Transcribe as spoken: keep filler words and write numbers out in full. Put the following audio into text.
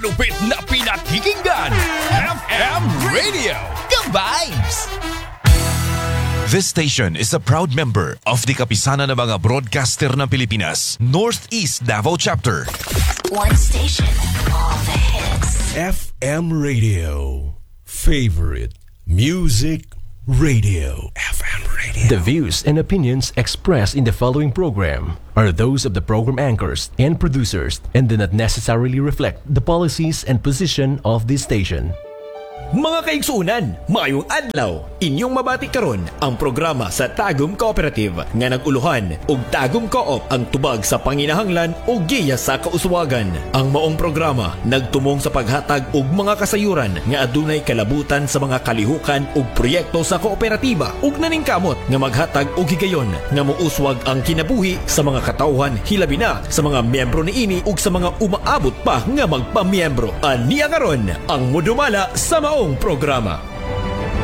Lupit na pinakikinggan, F M Radio, The Vibes! This station is a proud member of the Kapisanan ng mga Broadcaster ng Pilipinas, Northeast Davao Chapter. One station, all the hits. F M Radio. Favorite Music Radio. F M Radio. The views and opinions expressed in the following program are those of the program anchors and producers and do not necessarily reflect the policies and position of this station. Mga kaigsuunan, maayong adlaw. Inyong mabati karon ang programa sa Tagum Cooperative nga naguluhan og Tagum Co-op ang tubag sa panginahanglan o giya sa kauswagan. Ang maong programa nagtumong sa paghatag og mga kasayuran nga adunay kalabutan sa mga kalihukan ug proyekto sa kooperatiba ug naningkamot nga maghatag og higayon nga mouswag ang kinabuhi sa mga katawhan hilabi na sa mga miyembro niini ug sa mga umaabot pa nga magpamiyembro. Aniya karon ang mudumala sa maong programa.